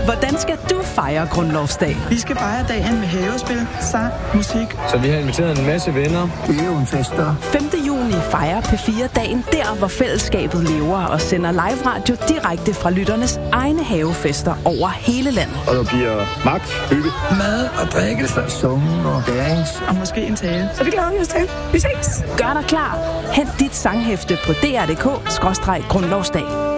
Hvordan skal du fejre grundlovsdag? Vi skal fejre dagen med havespil, sang, musik. Så vi har inviteret en masse venner. Fester. 5. juni fejrer P4 dagen der, hvor fællesskabet lever og sender live radio direkte fra lytternes egne havefester over hele landet. Og der bliver magt, hygge, Mad og drikke, sunge og dance. Og måske en tale. Så det glæder vi os til. Vi ses. Gør dig klar. Hent dit sanghæfte på dr.dk/grundlovsdag.